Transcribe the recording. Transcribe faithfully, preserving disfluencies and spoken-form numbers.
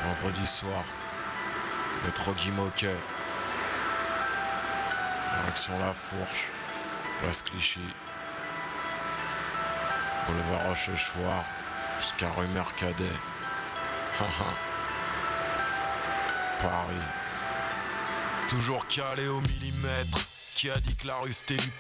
Vendredi soir, métro Guy Moquet, direction La Fourche, place Clichy, boulevard Rochechouart, jusqu'à rue Mercadet. Paris, toujours calé au millimètre. Qui a dit que la rue c'était du